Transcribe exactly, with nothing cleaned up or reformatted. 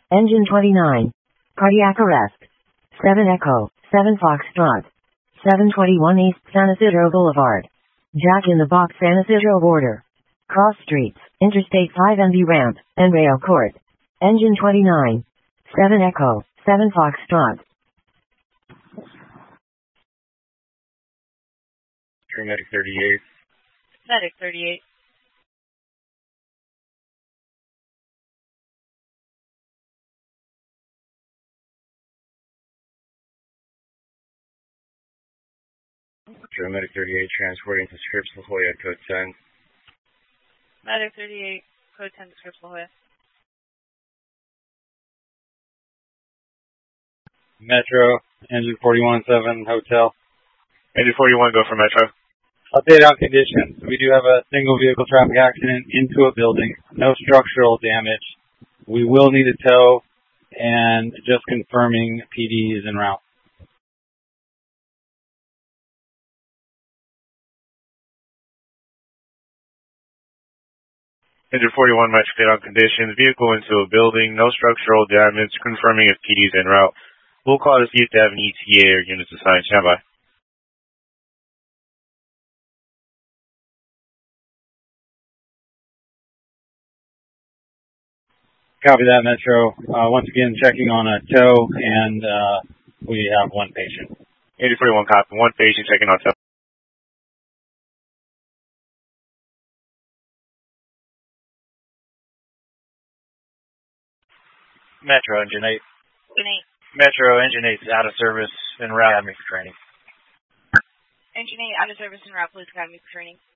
Engine twenty-nine. Cardiac arrest. seven Echo, seven Foxtrot. seven twenty-one East San Isidro Boulevard. Jack in the Box San Isidro border. Cross streets, Interstate five N B ramp, and Rail Court. Engine twenty-nine. seven Echo, seven Foxtrot. Medic thirty-eight. Medic thirty-eight. Medic thirty-eight transporting to Scripps La Jolla, code ten. Medic thirty-eight, code ten to Scripps La Jolla. Metro, engine forty-one seven, hotel. Engine forty-one, go for Metro. Update on conditions. We do have a single vehicle traffic accident into a building. No structural damage. We will need a tow, and just confirming P D is en route. Engine forty-one, match update on conditions. Vehicle into a building. No structural damage. Confirming if P D is en route. We'll call to see if they have an E T A or units assigned. Stand by. Copy that, Metro. Uh, once again, checking on a tow, and uh, we have one patient. Engine forty-one, copy. One patient checking on tow. Metro, Engine eight. Engine eight. Metro, Engine eight is out of service en route. Academy for training. Engine eight, out of service en route, Police Academy for training.